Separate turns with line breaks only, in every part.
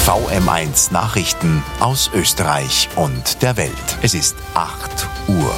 VM1 Nachrichten aus Österreich und der Welt. Es ist 8 Uhr.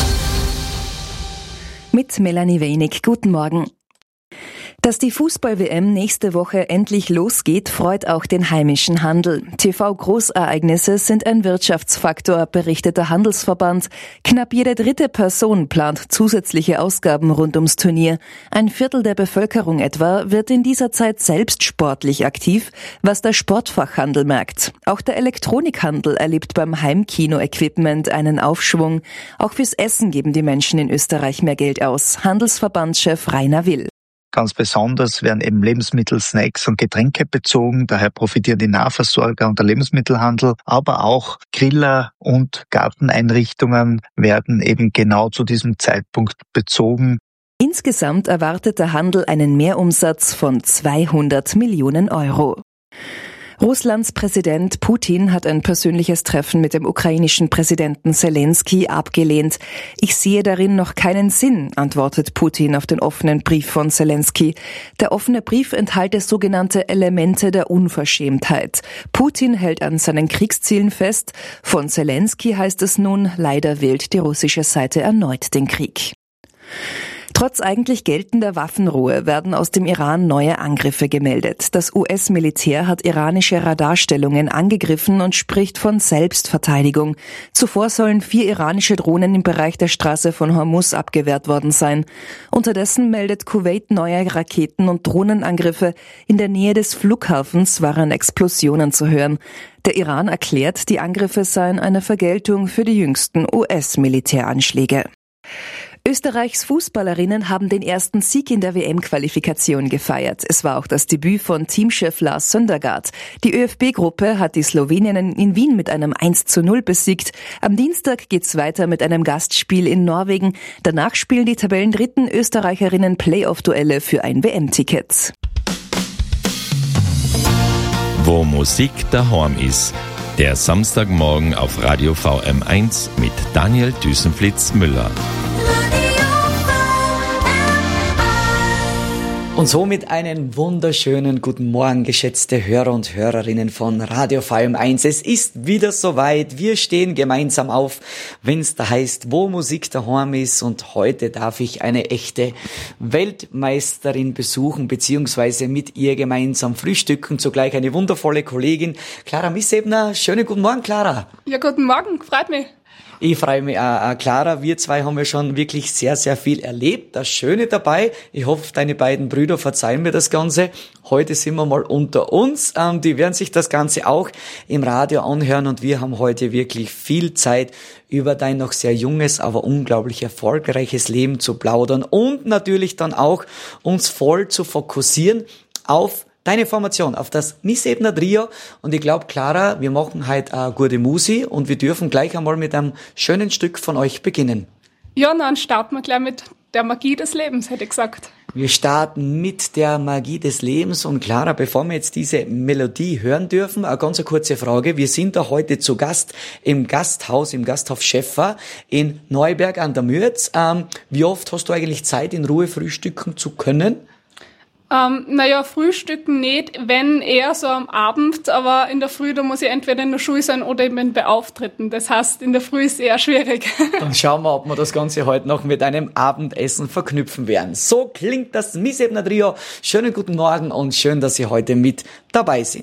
Mit Melanie Wenig. Guten Morgen. Dass die Fußball-WM nächste Woche endlich losgeht, freut auch den heimischen Handel. TV-Großereignisse sind ein Wirtschaftsfaktor, berichtet der Handelsverband. Knapp jede dritte Person plant zusätzliche Ausgaben rund ums Turnier. Ein Viertel der Bevölkerung etwa wird in dieser Zeit selbst sportlich aktiv, was der Sportfachhandel merkt. Auch der Elektronikhandel erlebt beim Heimkino-Equipment einen Aufschwung. Auch fürs Essen geben die Menschen in Österreich mehr Geld aus. Handelsverbandschef Rainer Will.
Ganz besonders werden eben Lebensmittel, Snacks und Getränke bezogen. Daher profitieren die Nahversorger und der Lebensmittelhandel. Aber auch Griller und Garteneinrichtungen werden eben genau zu diesem Zeitpunkt bezogen.
Insgesamt erwartet der Handel einen Mehrumsatz von 200 Millionen Euro. Russlands Präsident Putin hat ein persönliches Treffen mit dem ukrainischen Präsidenten Selenskyj abgelehnt. Ich sehe darin noch keinen Sinn, antwortet Putin auf den offenen Brief von Selenskyj. Der offene Brief enthalte sogenannte Elemente der Unverschämtheit. Putin hält an seinen Kriegszielen fest. Von Selenskyj heißt es nun, leider wählt die russische Seite erneut den Krieg. Trotz eigentlich geltender Waffenruhe werden aus dem Iran neue Angriffe gemeldet. Das US-Militär hat iranische Radarstellungen angegriffen und spricht von Selbstverteidigung. Zuvor sollen 4 iranische Drohnen im Bereich der Straße von Hormuz abgewehrt worden sein. Unterdessen meldet Kuwait neue Raketen- und Drohnenangriffe. In der Nähe des Flughafens waren Explosionen zu hören. Der Iran erklärt, die Angriffe seien eine Vergeltung für die jüngsten US-Militäranschläge. Österreichs Fußballerinnen haben den ersten Sieg in der WM-Qualifikation gefeiert. Es war auch das Debüt von Teamchef Lars Søndergaard. Die ÖFB-Gruppe hat die Sloweninnen in Wien mit einem 1:0 besiegt. Am Dienstag geht's weiter mit einem Gastspiel in Norwegen. Danach spielen die Tabellendritten Österreicherinnen Playoff-Duelle für ein WM-Ticket.
Wo Musik daheim ist. Der Samstagmorgen auf Radio VM1 mit Daniel Düsenflitz-Müller.
Und somit einen wunderschönen guten Morgen, geschätzte Hörer und Hörerinnen von Radio VM1. Es ist wieder soweit. Wir stehen gemeinsam auf, wenn es da heißt, wo Musik daheim ist. Und heute darf ich eine echte Weltmeisterin besuchen, beziehungsweise mit ihr gemeinsam frühstücken. Zugleich eine wundervolle Kollegin, Clara Missebner. Schönen guten Morgen, Clara.
Ja, guten Morgen. Freut mich.
Ich freue mich auch, Clara. Wir zwei haben ja schon wirklich sehr, sehr viel erlebt. Das Schöne dabei, ich hoffe, deine beiden Brüder verzeihen mir das Ganze. Heute sind wir mal unter uns. Die werden sich das Ganze auch im Radio anhören und wir haben heute wirklich viel Zeit, über dein noch sehr junges, aber unglaublich erfolgreiches Leben zu plaudern und natürlich dann auch uns voll zu fokussieren auf deine Formation, auf das Missebner Trio. Und ich glaube, Clara, wir machen heute eine gute Musi und wir dürfen gleich einmal mit einem schönen Stück von euch beginnen.
Ja, dann starten wir gleich mit der Magie des Lebens, hätte ich gesagt.
Wir starten mit der Magie des Lebens. Und Clara, bevor wir jetzt diese Melodie hören dürfen, eine ganz kurze Frage. Wir sind da heute zu Gast im Gasthaus Schäffer in Neuberg an der Mürz. Wie oft hast du eigentlich Zeit, in Ruhe frühstücken zu können?
Frühstücken nicht, wenn eher so am Abend, aber in der Früh, da muss ich entweder in der Schule sein oder eben bei Auftritten. Das heißt, in der Früh ist eher schwierig.
Dann schauen wir, ob wir das Ganze heute noch mit einem Abendessen verknüpfen werden. So klingt das Missebner Trio. Schönen guten Morgen und schön, dass Sie heute mit dabei sind.